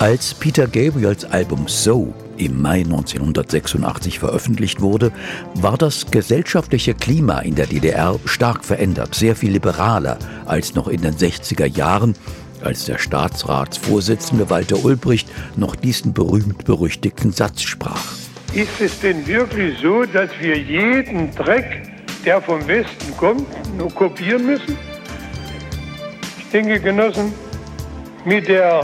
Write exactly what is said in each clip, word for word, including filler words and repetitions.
Als Peter Gabriels Album So im Mai neunzehnhundertsechsundachtzig veröffentlicht wurde, war das gesellschaftliche Klima in der D D R stark verändert, sehr viel liberaler als noch in den sechziger Jahren, als der Staatsratsvorsitzende Walter Ulbricht noch diesen berühmt-berüchtigten Satz sprach. Ist es denn wirklich so, dass wir jeden Dreck, der vom Westen kommt, nur kopieren müssen? Ich denke, Genossen, mit der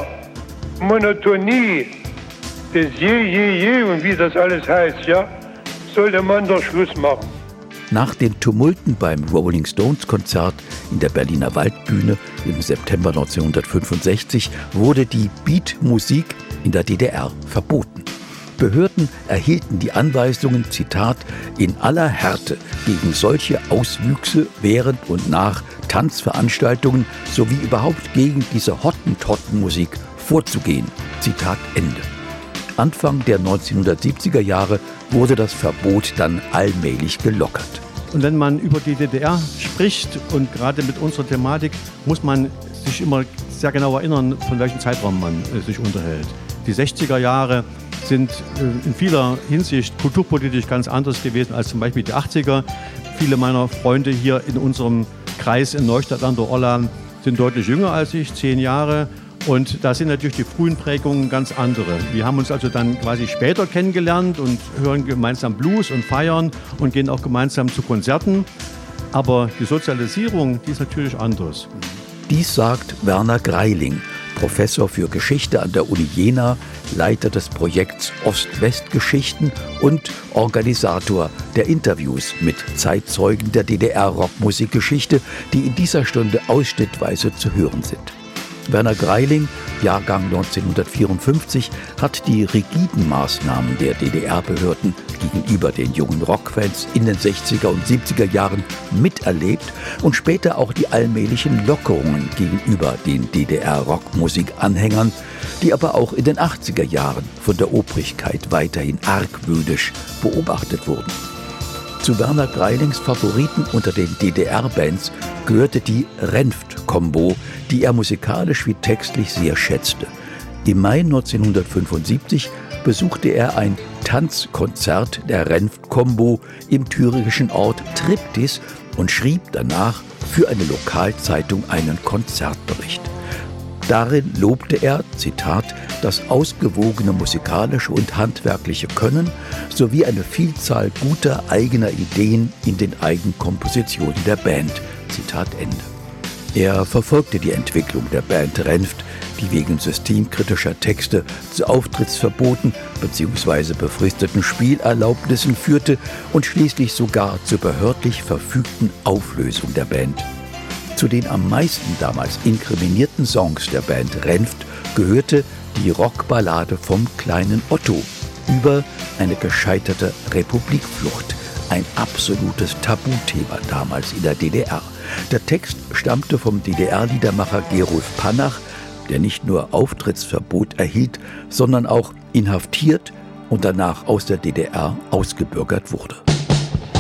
Monotonie des Je, Je, Je und wie das alles heißt, ja, sollte man doch Schluss machen. Nach den Tumulten beim Rolling Stones Konzert in der Berliner Waldbühne im September neunzehnhundertfünfundsechzig wurde die Beatmusik in der D D R verboten. Behörden erhielten die Anweisungen, Zitat, in aller Härte gegen solche Auswüchse während und nach Tanzveranstaltungen sowie überhaupt gegen diese Hottentottenmusik vorzugehen. Zitat Ende. Anfang der neunzehnhundertsiebziger Jahre wurde das Verbot dann allmählich gelockert. Und wenn man über die D D R spricht und gerade mit unserer Thematik, muss man sich immer sehr genau erinnern, von welchem Zeitraum man äh, sich unterhält. Die sechziger Jahre sind äh, in vieler Hinsicht kulturpolitisch ganz anders gewesen als zum Beispiel die achtziger. Viele meiner Freunde hier in unserem Kreis in Neustadt an der Olla sind deutlich jünger als ich, zehn Jahre. Und da sind natürlich die frühen Prägungen ganz andere. Wir haben uns also dann quasi später kennengelernt und hören gemeinsam Blues und feiern und gehen auch gemeinsam zu Konzerten. Aber die Sozialisierung, die ist natürlich anders. Dies sagt Werner Greiling, Professor für Geschichte an der Uni Jena, Leiter des Projekts Ost-West-Geschichten und Organisator der Interviews mit Zeitzeugen der D D R-Rockmusikgeschichte, die in dieser Stunde ausschnittweise zu hören sind. Werner Greiling, Jahrgang neunzehnhundertvierundfünfzig, hat die rigiden Maßnahmen der D D R-Behörden gegenüber den jungen Rockfans in den sechziger und siebziger Jahren miterlebt und später auch die allmählichen Lockerungen gegenüber den D D R-Rockmusik-Anhängern, die aber auch in den achtziger Jahren von der Obrigkeit weiterhin argwöhnisch beobachtet wurden. Zu Werner Greilings Favoriten unter den D D R-Bands gehörte die Renft-Kombo, die er musikalisch wie textlich sehr schätzte. Im Mai neunzehnhundertfünfundsiebzig besuchte er ein Tanzkonzert der Renft-Kombo im thüringischen Ort Triptis und schrieb danach für eine Lokalzeitung einen Konzertbericht. Darin lobte er, Zitat, das ausgewogene musikalische und handwerkliche Können sowie eine Vielzahl guter eigener Ideen in den Eigenkompositionen der Band. Zitat Ende. Er verfolgte die Entwicklung der Band Renft, die wegen systemkritischer Texte zu Auftrittsverboten bzw. befristeten Spielerlaubnissen führte und schließlich sogar zur behördlich verfügten Auflösung der Band. Zu den am meisten damals inkriminierten Songs der Band Renft gehörte die Rockballade vom kleinen Otto über eine gescheiterte Republikflucht, ein absolutes Tabuthema damals in der D D R. Der Text stammte vom D D R-Liedermacher Gerulf Panach, der nicht nur Auftrittsverbot erhielt, sondern auch inhaftiert und danach aus der D D R ausgebürgert wurde.